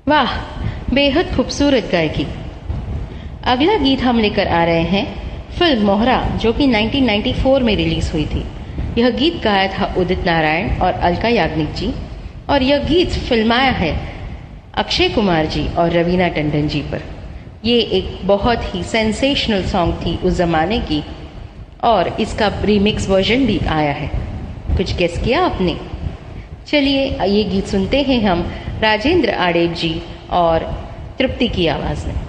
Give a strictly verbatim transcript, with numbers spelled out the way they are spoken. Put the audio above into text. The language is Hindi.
वाह, बेहद खूबसूरत गायकी। अगला गीत हम लेकर आ रहे हैं फिल्म मोहरा, जो कि उन्नीस सौ चौरानवे में रिलीज हुई थी। यह गीत गाया था उदित नारायण और अलका याग्निक जी, और यह गीत फिल्माया है अक्षय कुमार जी और रवीना टंडन जी पर। ये एक बहुत ही सेंसेशनल सॉन्ग थी उस जमाने की, और इसका रीमिक्स वर्जन भी आया है। कुछ गेस किया आपने? चलिए ये गीत सुनते हैं हम राजेंद्र आडेट जी और तृप्ति की आवाज में।